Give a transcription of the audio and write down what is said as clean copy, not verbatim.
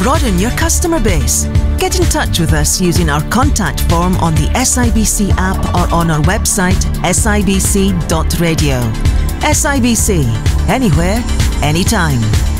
broaden your customer base? Get in touch with us using our contact form on the SIBC app or on our website sibc.radio. SIBC, anywhere, anytime.